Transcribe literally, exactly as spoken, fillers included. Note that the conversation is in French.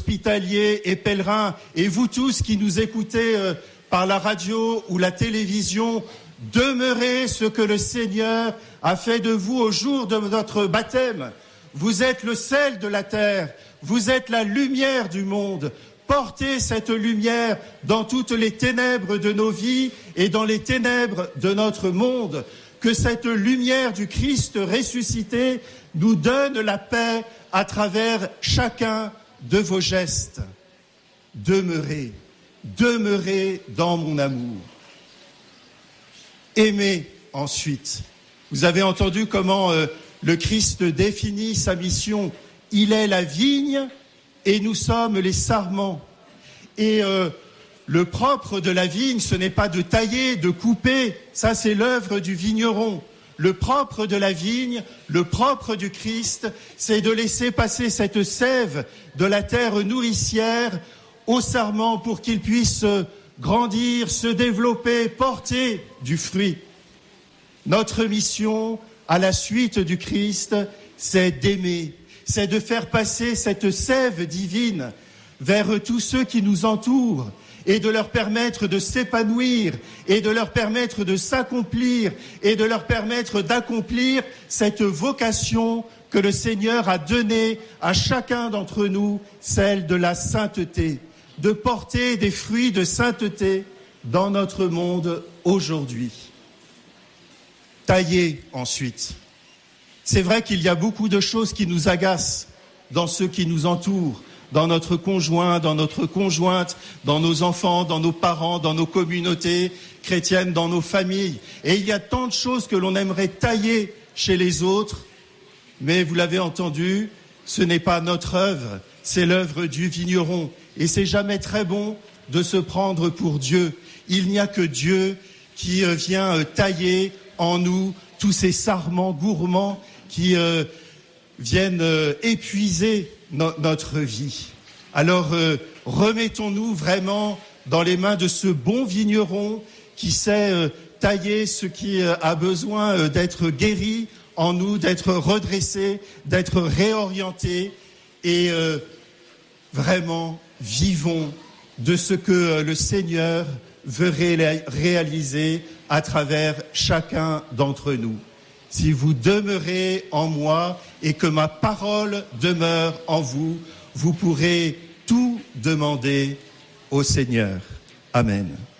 hospitaliers et pèlerins, et vous tous qui nous écoutez euh, par la radio ou la télévision, demeurez ce que le Seigneur a fait de vous au jour de votre baptême. Vous êtes le sel de la terre, vous êtes la lumière du monde. Portez cette lumière dans toutes les ténèbres de nos vies et dans les ténèbres de notre monde. Que cette lumière du Christ ressuscité nous donne la paix à travers chacun de vos gestes. Demeurez, demeurez dans mon amour. Aimez ensuite. Vous avez entendu comment euh, le Christ définit sa mission. Il est la vigne et nous sommes les sarments. Et euh, le propre de la vigne, ce n'est pas de tailler, de couper. Ça, c'est l'œuvre du vigneron. Le propre de la vigne, le propre du Christ, c'est de laisser passer cette sève de la terre nourricière au sarment pour qu'il puisse grandir, se développer, porter du fruit. Notre mission, à la suite du Christ, c'est d'aimer, c'est de faire passer cette sève divine vers tous ceux qui nous entourent et de leur permettre de s'épanouir et de leur permettre de s'accomplir et de leur permettre d'accomplir cette vocation que le Seigneur a donnée à chacun d'entre nous, celle de la sainteté, de porter des fruits de sainteté dans notre monde aujourd'hui. Tailler ensuite. C'est vrai qu'il y a beaucoup de choses qui nous agacent dans ceux qui nous entourent, dans notre conjoint, dans notre conjointe, dans nos enfants, dans nos parents, dans nos communautés chrétiennes, dans nos familles. Et il y a tant de choses que l'on aimerait tailler chez les autres, mais vous l'avez entendu, ce n'est pas notre œuvre, c'est l'œuvre du vigneron. Et c'est jamais très bon de se prendre pour Dieu. Il n'y a que Dieu qui vient tailler en nous tous ces sarments gourmands qui euh, viennent euh, épuiser no- notre vie. Alors euh, remettons-nous vraiment dans les mains de ce bon vigneron qui sait euh, tailler ce qui euh, a besoin euh, d'être guéri en nous, d'être redressé, d'être réorienté et euh, vraiment vivons de ce que euh, le Seigneur veut ré- réaliser à travers chacun d'entre nous. Si vous demeurez en moi et que ma parole demeure en vous, vous pourrez tout demander au Seigneur. Amen.